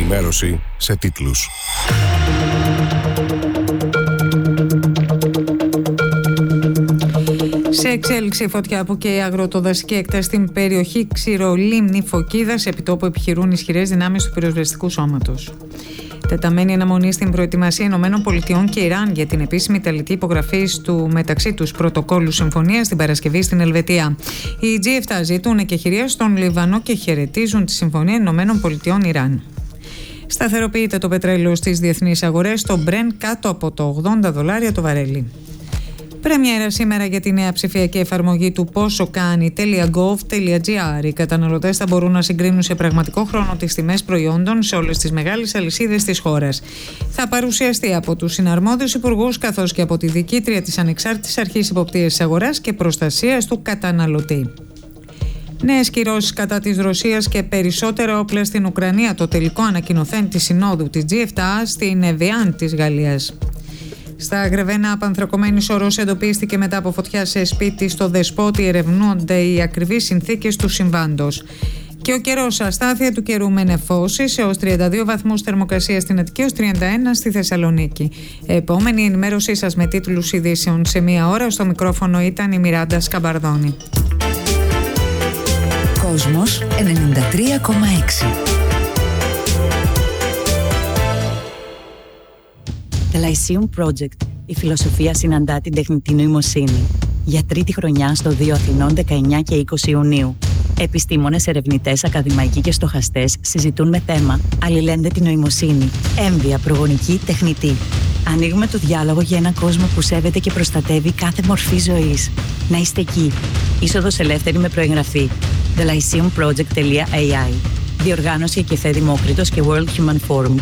ενημέρωση σε τίτλους. Σε εξέλιξη φωτιά που καίει αγροτοδασική έκταση στην περιοχή Ξηρολίμνη Φωκίδας, επιτόπου επιχειρούν ισχυρές δυνάμεις του πυροσβεστικού σώματος. Τεταμένη αναμονή στην προετοιμασία ΗΠΑ και Ιράν για την επίσημη τελική υπογραφή του μεταξύ τους πρωτοκόλλου συμφωνίας την Παρασκευή στην Ελβετία. Οι G7 ζητούν εκεχηρία στον Λιβανό και χαιρετίζουν τη συμφωνία ΗΠΑ-Ιράν. Σταθεροποιείται το πετρέλαιο στις διεθνείς αγορές, το Brent κάτω από το $80 το βαρέλι. Πρεμιέρα σήμερα για τη νέα ψηφιακή εφαρμογή του posokani.gov.gr. Οι καταναλωτές θα μπορούν να συγκρίνουν σε πραγματικό χρόνο τις τιμές προϊόντων σε όλες τις μεγάλες αλυσίδες της χώρας. Θα παρουσιαστεί από τους συναρμόδιους υπουργούς καθώς και από τη διοικήτρια της Ανεξάρτητης Αρχής Υποπτείας της Αγοράς και Προστασίας του Καταναλωτή. Νέες κυρώσεις κατά της Ρωσίας και περισσότερα όπλα στην Ουκρανία, το τελικό ανακοινωθέν της Συνόδου της G7 στην Εβιάν της Γαλλίας. Στα Γρεβένα, απανθρακωμένης ορός εντοπίστηκε μετά από φωτιά σε σπίτι στο Δεσπότη. Ερευνούνται οι ακριβείς συνθήκες του συμβάντος. Και ο καιρός, αστάθεια του καιρού με νεφώσεις έως 32 βαθμούς θερμοκρασία στην Αττική, έως 31 στη Θεσσαλονίκη. Επόμενη ενημέρωσή σας με τίτλους ειδήσεων σε μία ώρα. Στο μικρόφωνο ήταν η Μιράντα Σκαμπαρδόνη. Κόσμος 93,6. The Lyceum Project. Η φιλοσοφία συναντά την τεχνητή νοημοσύνη. Για τρίτη χρονιά στο 2 Αθηνών 19 και 20 Ιουνίου. Επιστήμονες, ερευνητές, ακαδημαϊκοί και στοχαστές συζητούν με θέμα αλληλένδετη νοημοσύνη, έμβια, προγονική, τεχνητή. Ανοίγουμε το διάλογο για έναν κόσμο που σέβεται και προστατεύει κάθε μορφή ζωής. Να είστε εκεί. Είσοδος ελεύθερη με προεγγραφή. thelyceumproject.ai. Διοργάνωση Εκεφέ Δημόκριτος και World Human Forum.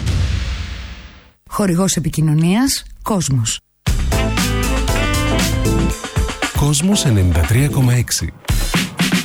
Χορηγός επικοινωνίας Κόσμος. Κόσμος 93,6.